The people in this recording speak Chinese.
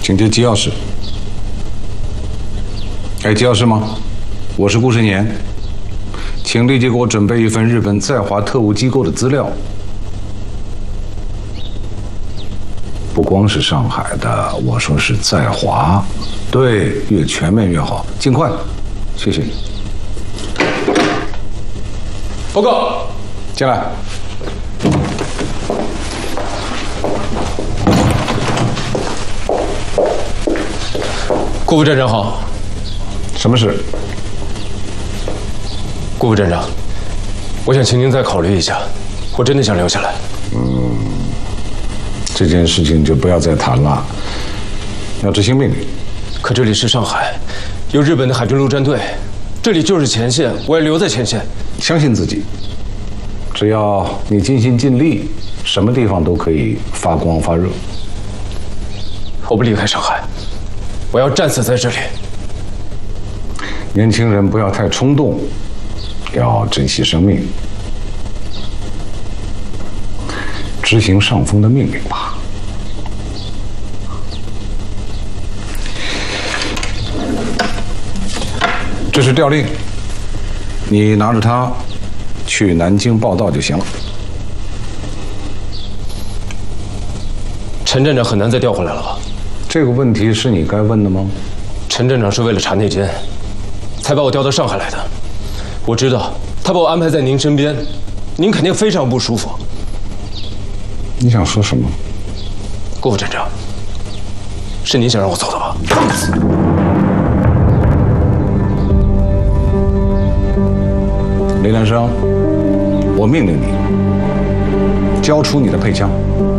请接机要室。哎，机要室吗？我是顾申言，请立即给我准备一份日本在华特务机构的资料。不光是上海的，我说是在华，对，越全面越好，尽快，谢谢你。报告，进来。 顾副站长好。 什么事？ 顾副站长，我想请您再考虑一下，我真的想留下来。 这件事情就不要再谈了，要执行命令。 可这里是上海，有日本的海军陆战队，这里就是前线，我要留在前线。 相信自己，只要你尽心尽力，什么地方都可以发光发热。 我不离开上海，我要战死在这里。 年轻人不要太冲动，要珍惜生命，执行上峰的命令吧。这是调令，你拿着它去南京报道就行了。 陈站长很难再调回来了吧？ 这个问题是你该问的吗？ 陈站长是为了查内奸，才把我调到上海来的。我知道他把我安排在您身边，您肯定非常不舒服。 你想说什么？ 顾副站长，是您想让我走的吧？ 雷兰生，我命令你交出你的配枪。